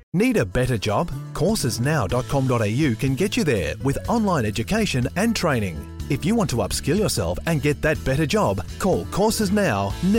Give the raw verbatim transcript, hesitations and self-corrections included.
Need a better job? courses now dot com dot a u can get you there with online education and training. If you want to upskill yourself and get that better job, call Courses Now